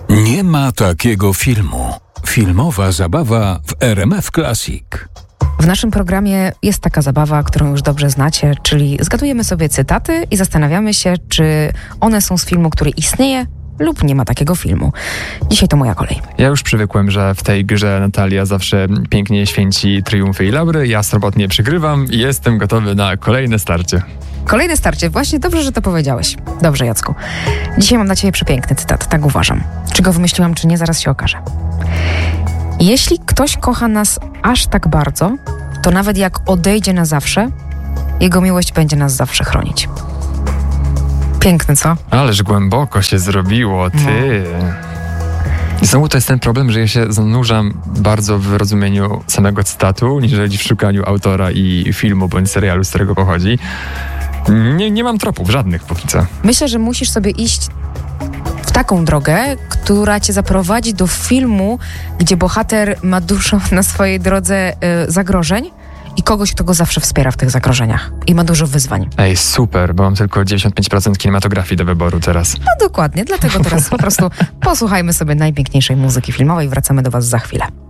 Nie ma takiego filmu. Filmowa zabawa w RMF Classic. W naszym programie jest taka zabawa, którą już dobrze znacie, czyli zgadujemy sobie cytaty i zastanawiamy się, czy one są z filmu, który istnieje lub nie ma takiego filmu. Dzisiaj to moja kolej. Ja już przywykłem, że w tej grze Natalia zawsze pięknie święci triumfy i laury. Ja sromotnie przygrywam i jestem gotowy na kolejne starcie. Kolejne starcie. Właśnie dobrze, że to powiedziałeś. Dobrze, Jacku. Dzisiaj mam dla ciebie przepiękny cytat. Tak uważam. Czy go wymyśliłam, czy nie, zaraz się okaże. Jeśli ktoś kocha nas aż tak bardzo, to nawet jak odejdzie na zawsze, jego miłość będzie nas zawsze chronić. Piękne, co? Ależ głęboko się zrobiło, ty. I znowu to jest ten problem, że ja się zanurzam bardzo w rozumieniu samego cytatu, niżeli w szukaniu autora i filmu bądź serialu, z którego pochodzi. Nie mam tropów żadnych póki co. Myślę, że musisz sobie iść w taką drogę, która cię zaprowadzi do filmu, gdzie bohater ma dużo na swojej drodze zagrożeń i kogoś, kto go zawsze wspiera w tych zagrożeniach. I ma dużo wyzwań. Ej, super, bo mam tylko 95% kinematografii do wyboru teraz. No dokładnie, dlatego teraz po prostu posłuchajmy sobie najpiękniejszej muzyki filmowej. Wracamy do was za chwilę.